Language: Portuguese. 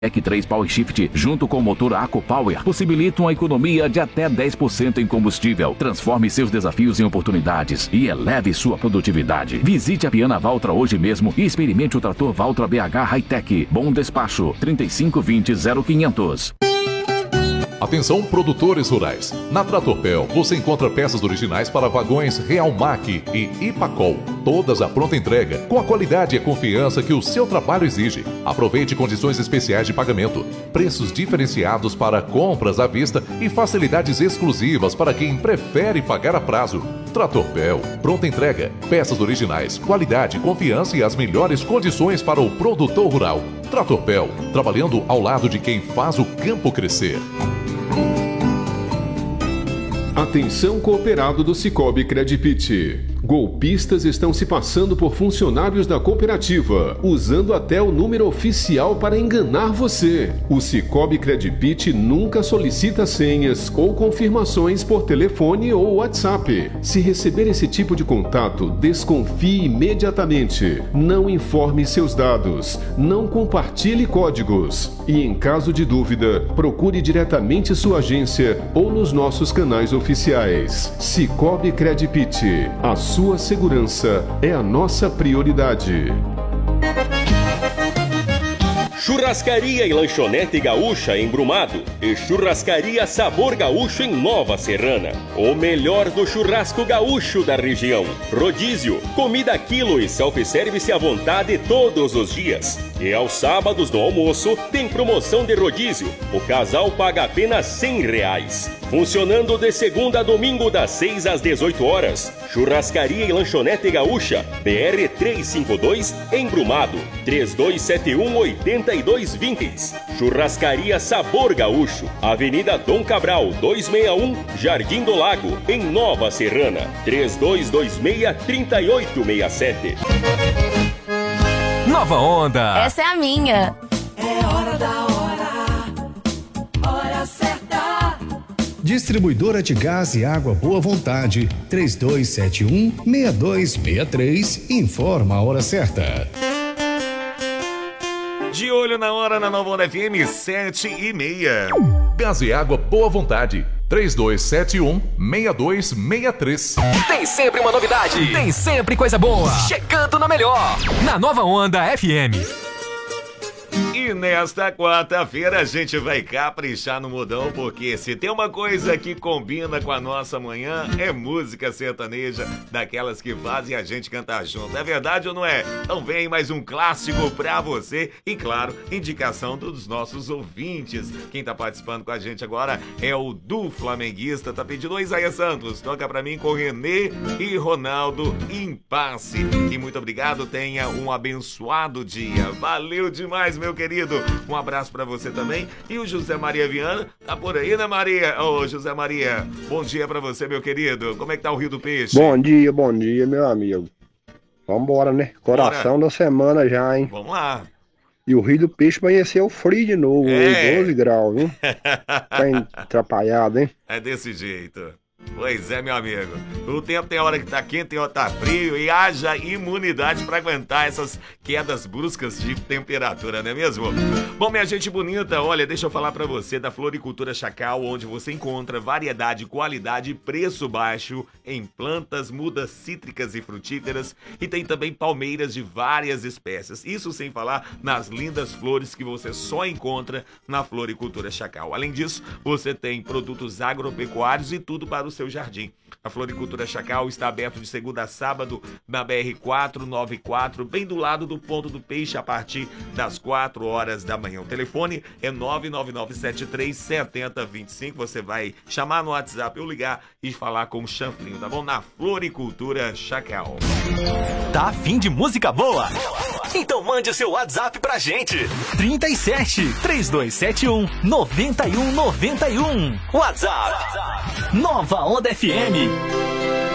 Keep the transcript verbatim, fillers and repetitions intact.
Tech três Power Shift, junto com o motor AcoPower, possibilitam a economia de até dez por cento em combustível. Transforme seus desafios em oportunidades e eleve sua produtividade. Visite a Piana Valtra hoje mesmo e experimente o trator Valtra B H Hightech. Bom despacho, trinta e cinco vinte, zero quinhentos. Atenção, produtores rurais. Na Tratorpel você encontra peças originais para vagões Realmac e Ipacol, todas à pronta entrega, com a qualidade e a confiança que o seu trabalho exige. Aproveite condições especiais de pagamento, preços diferenciados para compras à vista e facilidades exclusivas para quem prefere pagar a prazo. Tratorpel, pronta entrega, peças originais, qualidade, confiança e as melhores condições para o produtor rural. Tratorpel, trabalhando ao lado de quem faz o campo crescer. Atenção, cooperado do Cicobi Credipit. Golpistas estão se passando por funcionários da cooperativa, usando até o número oficial para enganar você. O Cicobi Credipit nunca solicita senhas ou confirmações por telefone ou WhatsApp. Se receber esse tipo de contato, desconfie imediatamente. Não informe seus dados. Não compartilhe códigos. E em caso de dúvida, procure diretamente sua agência ou nos nossos canais oficiais. Cicobi Credipit. A sua segurança é a nossa prioridade. Churrascaria e Lanchonete Gaúcha em Brumado e Churrascaria Sabor Gaúcho em Nova Serrana. O melhor do churrasco gaúcho da região. Rodízio, comida a quilo e self-service à vontade todos os dias. E aos sábados do almoço tem promoção de rodízio. O casal paga apenas cem reais. Funcionando de segunda a domingo das seis às dezoito horas. Churrascaria e Lanchonete Gaúcha, B R trezentos e cinquenta e dois, em Brumado, três dois sete um, oito dois dois zero. Churrascaria Sabor Gaúcho, Avenida Dom Cabral, duzentos e sessenta e um, Jardim do Lago, em Nova Serrana, três dois dois seis, três oito seis sete. Nova Onda. Essa é a minha. É hora da hora, hora certa. Distribuidora de gás e água Boa Vontade, três dois sete um, seis dois seis três, informa a hora certa. De olho na hora na Nova Onda F M, sete e meia. Gás e água Boa Vontade, três dois sete um, seis dois seis três. Tem sempre uma novidade, tem sempre coisa boa, chegando na melhor, na Nova Onda F M. E nesta quarta-feira a gente vai caprichar no modão, porque se tem uma coisa que combina com a nossa manhã, é música sertaneja, daquelas que fazem a gente cantar junto. É verdade ou não é? Então vem mais um clássico pra você e, claro, indicação dos nossos ouvintes. Quem tá participando com a gente agora é o Du Flamenguista, tá pedindo: oi, Isaías Santos, toca pra mim com Renê e Ronaldo, Impasse. E muito obrigado, tenha um abençoado dia. Valeu demais, meu querido. Um abraço pra você também. E o José Maria Viana tá por aí, né, Maria? Ô, José Maria, bom dia pra você, meu querido. Como é que tá o Rio do Peixe? Bom dia, bom dia, meu amigo. Vambora, né? Coração Bora. Da semana já, hein? Vamos lá. E o Rio do Peixe amanheceu frio de novo, é. doze graus, viu? Tá atrapalhado, hein? É desse jeito. Pois é, meu amigo. O tempo tem hora que tá quente, tem hora que tá frio, e haja imunidade pra aguentar essas quedas bruscas de temperatura, não é mesmo? Bom, minha gente bonita, olha, deixa eu falar pra você da Floricultura Chacal, onde você encontra variedade, qualidade e preço baixo em plantas, mudas cítricas e frutíferas, e tem também palmeiras de várias espécies. Isso sem falar nas lindas flores que você só encontra na Floricultura Chacal. Além disso, você tem produtos agropecuários e tudo para o seu jardim. A Floricultura Chacal está aberto de segunda a sábado na B R quatrocentos e noventa e quatro, bem do lado do Ponto do Peixe, a partir das quatro horas da manhã. O telefone é nove nove nove sete três sete zero dois cinco. Você vai chamar no WhatsApp ou ligar e falar com o Chanflinho, tá bom? Na Floricultura Chacal. Tá afim de música boa? Então mande o seu WhatsApp pra gente. trinta e sete, três dois sete um, nove um nove um. WhatsApp Nova Onda F M.